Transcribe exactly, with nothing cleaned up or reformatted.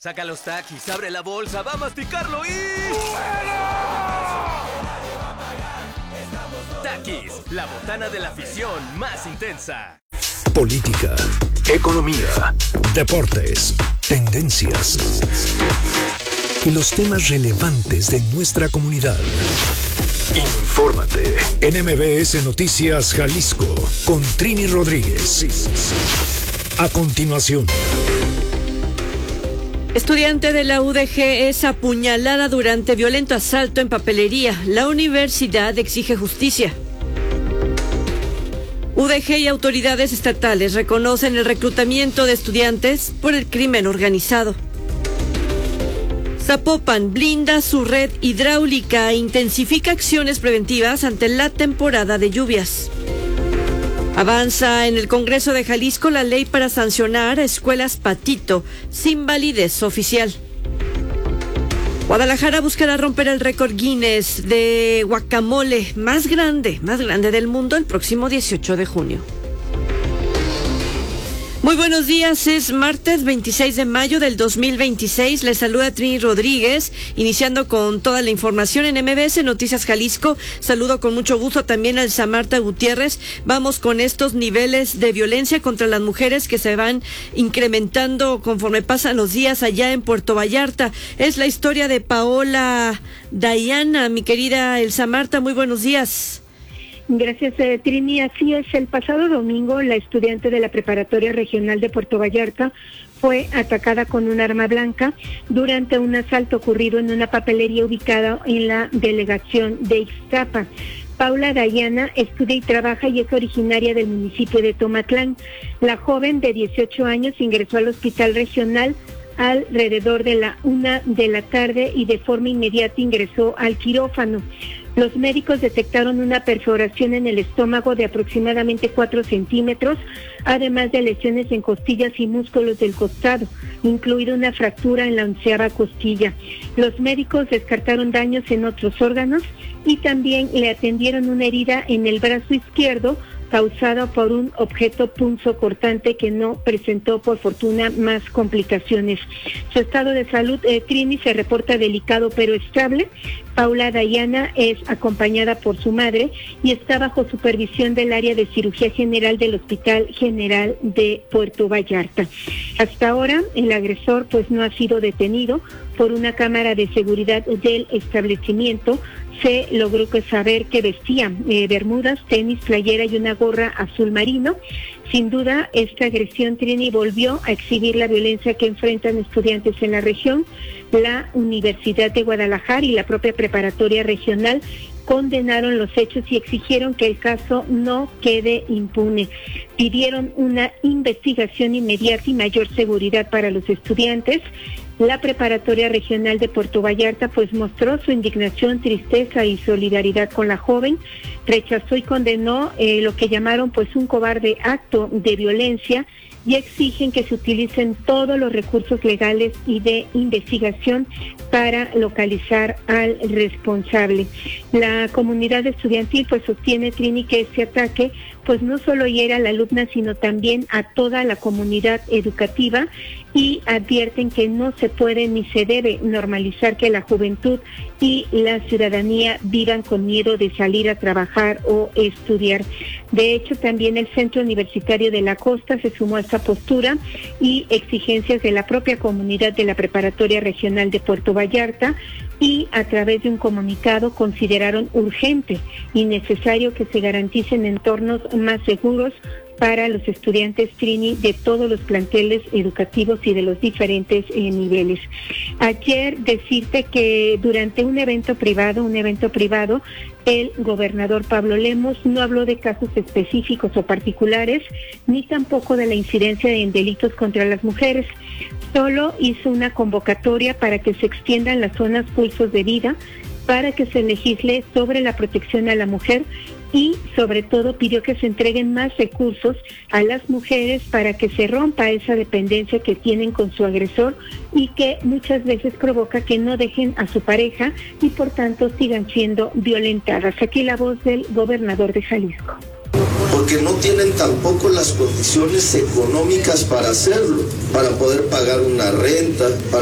Saca los taquis, abre la bolsa, va a masticarlo y... Taquis, la botana de la afición más intensa. Política, economía, deportes, tendencias y los temas relevantes de nuestra comunidad. Infórmate en M B S Noticias Jalisco con Trini Rodríguez. A continuación. Estudiante de la U D G es apuñalada durante violento asalto en papelería. La universidad exige justicia. U D G y autoridades estatales reconocen el reclutamiento de estudiantes por el crimen organizado. Zapopan blinda su red hidráulica e intensifica acciones preventivas ante la temporada de lluvias. Avanza en el Congreso de Jalisco la ley para sancionar a escuelas patito sin validez oficial. Guadalajara buscará romper el récord Guinness de guacamole más grande, más grande del mundo el próximo dieciocho de junio. Muy buenos días, es martes veintiséis de mayo del dos mil veintiséis. Les saluda Trini Rodríguez, iniciando con toda la información en M B S Noticias Jalisco. Saludo con mucho gusto también al Samarta Gutiérrez. Vamos con estos niveles de violencia contra las mujeres que se van incrementando conforme pasan los días allá en Puerto Vallarta. Es la historia de Paola Dayana, mi querida El Samarta, muy buenos días. Gracias, eh, Trini. Así es, el pasado domingo la estudiante de la Preparatoria Regional de Puerto Vallarta fue atacada con un arma blanca durante un asalto ocurrido en una papelería ubicada en la delegación de Ixtapa. Paula Dayana estudia y trabaja y es originaria del municipio de Tomatlán. La joven de dieciocho años ingresó al hospital regional alrededor de la una de la tarde y de forma inmediata ingresó al quirófano. Los médicos detectaron una perforación en el estómago de aproximadamente cuatro centímetros, además de lesiones en costillas y músculos del costado, incluida una fractura en la onceava costilla. Los médicos descartaron daños en otros órganos y también le atendieron una herida en el brazo izquierdo causada por un objeto punzocortante que no presentó por fortuna más complicaciones. Su estado de salud, eh, Trini, se reporta delicado pero estable. Paula Dayana es acompañada por su madre y está bajo supervisión del área de cirugía general del Hospital General de Puerto Vallarta. Hasta ahora el agresor pues no ha sido detenido. Por una cámara de seguridad del establecimiento se logró saber que vestía eh, bermudas, tenis, playera y una gorra azul marino. Sin duda, esta agresión, Trini, volvió a exhibir la violencia que enfrentan estudiantes en la región. La Universidad de Guadalajara y la propia Preparatoria Regional condenaron los hechos y exigieron que el caso no quede impune. Pidieron una investigación inmediata y mayor seguridad para los estudiantes. La Preparatoria Regional de Puerto Vallarta pues mostró su indignación, tristeza y solidaridad con la joven, rechazó y condenó eh, lo que llamaron pues un cobarde acto de violencia y exigen que se utilicen todos los recursos legales y de investigación para localizar al responsable. La comunidad estudiantil pues sostiene, Trini, que este ataque pues no solo hiere a la alumna sino también a toda la comunidad educativa y advierten que no se puede ni se debe normalizar que la juventud y la ciudadanía vivan con miedo de salir a trabajar o estudiar. De hecho, también el Centro Universitario de la Costa se sumó a esta postura y exigencias de la propia comunidad de la Preparatoria Regional de Puerto Vallarta, y a través de un comunicado consideraron urgente y necesario que se garanticen entornos más seguros para los estudiantes, Trini, de todos los planteles educativos y de los diferentes eh, niveles. Ayer decirte que durante un evento privado, un evento privado, el gobernador Pablo Lemos no habló de casos específicos o particulares, ni tampoco de la incidencia en delitos contra las mujeres. Solo hizo una convocatoria para que se extiendan las zonas pulsos de vida, para que se legisle sobre la protección a la mujer y sobre todo pidió que se entreguen más recursos a las mujeres para que se rompa esa dependencia que tienen con su agresor y que muchas veces provoca que no dejen a su pareja y por tanto sigan siendo violentadas. Aquí la voz del gobernador de Jalisco. Porque no tienen tampoco las condiciones económicas para hacerlo, para poder pagar una renta, para